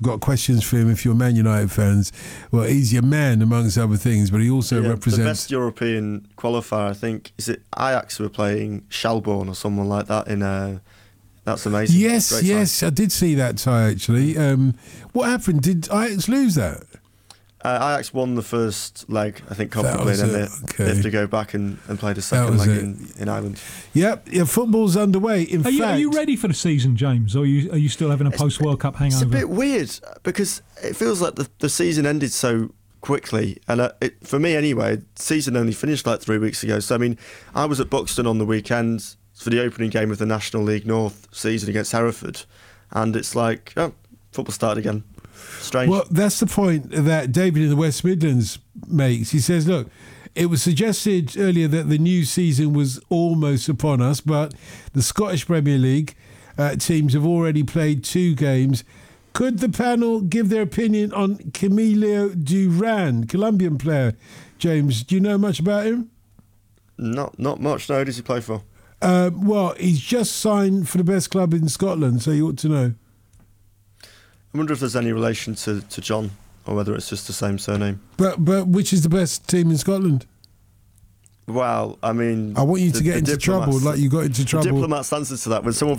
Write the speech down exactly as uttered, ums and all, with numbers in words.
got questions for him if you're Man United fans. Well, he's your man amongst other things, but he also yeah, represents the best European qualifier. I think is it Ajax who were playing Schalborn or someone like that in. Uh, that's amazing. Yes, Great yes, tie. I did see that tie actually. Um, what happened? Did Ajax lose that? Uh, Ajax won the first leg, I think, comfortably, and then they, okay. they have to go back and, and play the second leg in, in Ireland. Yep, yeah, football's underway. In are fact, you, are you ready for the season, James, or are you, are you still having a post-World Cup hangover? It's a bit weird because it feels like the, the season ended so quickly, and uh, it, for me anyway, the season only finished like three weeks ago. So I mean, I was at Buxton on the weekend for the opening game of the National League North season against Hereford, and it's like, oh, football started again. Strange. Well, that's the point that David in the West Midlands makes. He says, look, it was suggested earlier that the new season was almost upon us, but the Scottish Premier League uh, teams have already played two games. Could the panel give their opinion on Camilo Duran, Colombian player? James, do you know much about him? Not not much. No, who does he play for? Uh, well, he's just signed for the best club in Scotland, so you ought to know. I wonder if there's any relation to, to John, or whether it's just the same surname. But but which is the best team in Scotland? Well, I mean... I want you the, to get into trouble like you got into trouble. The Diplomat's answer to that, when someone